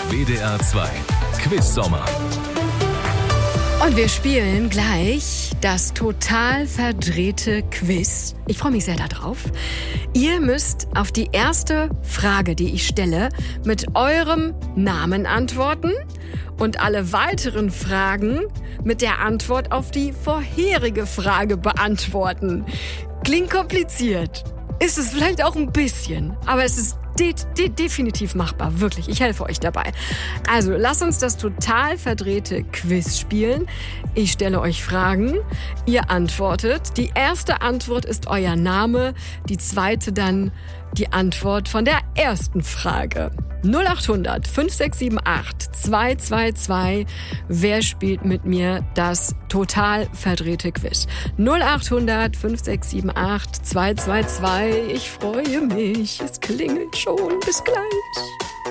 WDR 2 Quiz-Sommer. Und wir spielen gleich das total verdrehte Quiz. Ich freue mich sehr darauf. Ihr müsst auf die erste Frage, die ich stelle, mit eurem Namen antworten und alle weiteren Fragen mit der Antwort auf die vorherige Frage beantworten. Klingt kompliziert. Ist es vielleicht auch ein bisschen, aber es ist definitiv machbar, wirklich. Ich helfe euch dabei. Also, lasst uns das total verdrehte Quiz spielen. Ich stelle euch Fragen, ihr antwortet. Die erste Antwort ist euer Name, die zweite dann die Antwort von der ersten Frage. 0800 5678 222. Wer spielt mit mir das total verdrehte Quiz? 0800 5678 222. Ich freue mich. Es klingelt schon. Bis gleich.